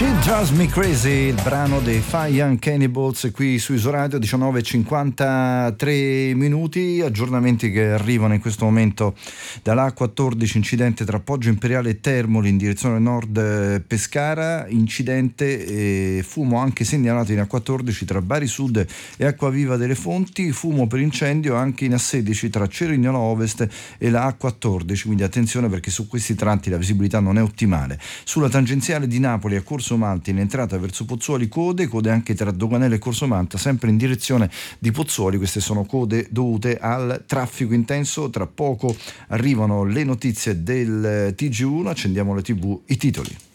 She Drives Me Crazy, il brano dei Five Young Cannibals qui su Isoradio, 19:53 minuti, aggiornamenti che arrivano in questo momento dalla A14, incidente tra Poggio Imperiale e Termoli in direzione nord Pescara, incidente fumo anche segnalato in A14 tra Bari Sud e Acquaviva delle Fonti, fumo per incendio anche in A16 tra Cerignola Ovest e la A14, quindi attenzione perché su questi tratti la visibilità non è ottimale. Sulla tangenziale di Napoli a Corso Malta in entrata verso Pozzuoli code anche tra Doganello e Corso Malta sempre in direzione di Pozzuoli. Queste sono code dovute al traffico intenso. Tra poco arrivano le notizie del TG1, accendiamo la TV, i titoli.